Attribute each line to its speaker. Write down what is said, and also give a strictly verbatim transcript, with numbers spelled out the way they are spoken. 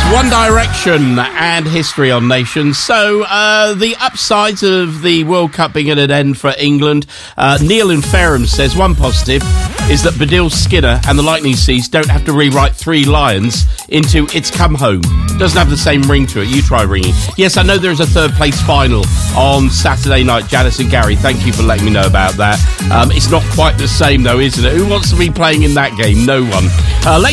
Speaker 1: One Direction and history on Nation. So, uh, the upsides of the World Cup being at an end for England. Uh, Neil in Fareham says one positive is that Baddiel Skinner and the Lightning Seeds don't have to rewrite Three Lions into It's Come Home. Doesn't have the same ring to it. You try ringing. Yes, I know there's a third place final on Saturday night. Janice and Gary, thank you for letting me know about that. Um, it's not quite the same though, isn't it? Who wants to be playing in that game? No one. Uh,